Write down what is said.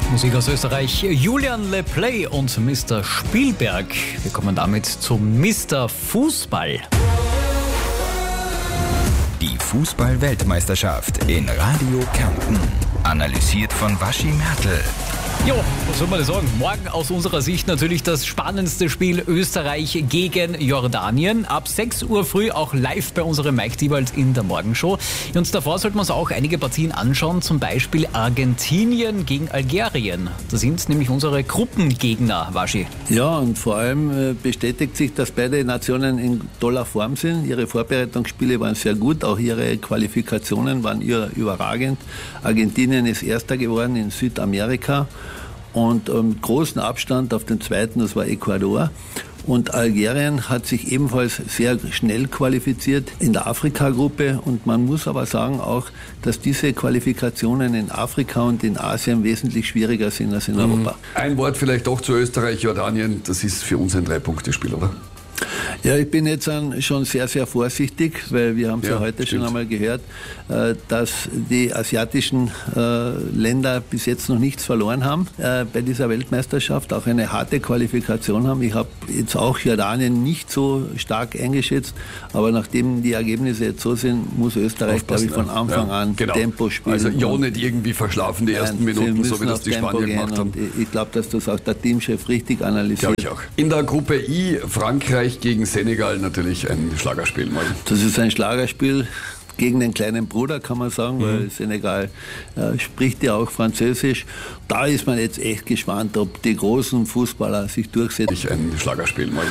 Musik aus Österreich, Julian Le Play und Mr. Spielberg. Wir kommen damit zum Mr. Fußball. Die Fußball-Weltmeisterschaft in Radio Kärnten. Analysiert von Waschi Mertl. Jo, was soll man sagen? Morgen aus unserer Sicht natürlich das spannendste Spiel Österreich gegen Jordanien. Ab 6 Uhr früh auch live bei unserem Mike Diebald in der Morgenshow. Und davor sollten wir uns auch einige Partien anschauen, zum Beispiel Argentinien gegen Algerien. Das sind nämlich unsere Gruppengegner, Waschi. Ja, und vor allem bestätigt sich, dass beide Nationen in toller Form sind. Ihre Vorbereitungsspiele waren sehr gut, auch ihre Qualifikationen waren überragend. Argentinien ist Erster geworden in Südamerika. Und mit großem Abstand auf den zweiten, das war Ecuador. Und Algerien hat sich ebenfalls sehr schnell qualifiziert in der Afrika-Gruppe. Und man muss aber sagen auch, dass diese Qualifikationen in Afrika und in Asien wesentlich schwieriger sind als in Europa. Ein Wort vielleicht doch zu Österreich, Jordanien. Das ist für uns ein 3-Punkte-Spiel, oder? Ja, ich bin jetzt schon sehr, sehr vorsichtig, weil wir haben es ja heute schon einmal gehört, dass die asiatischen Länder bis jetzt noch nichts verloren haben bei dieser Weltmeisterschaft, auch eine harte Qualifikation haben. Ich habe jetzt auch Jordanien nicht so stark eingeschätzt, aber nachdem die Ergebnisse jetzt so sind, muss Österreich, glaube ich, von Anfang an Tempo spielen. Also ja nicht irgendwie verschlafen die ersten Minuten, so wie das die Spanier gemacht haben. Ich glaube, dass das auch der Teamchef richtig analysiert. Glaube ich auch. In der Gruppe I, Frankreich gegen Senegal, natürlich ein Schlagerspiel mal. Das ist ein Schlagerspiel gegen den kleinen Bruder, kann man sagen, weil Senegal spricht ja auch Französisch. Da ist man jetzt echt gespannt, ob die großen Fußballer sich durchsetzen. Ein Schlagerspiel mal.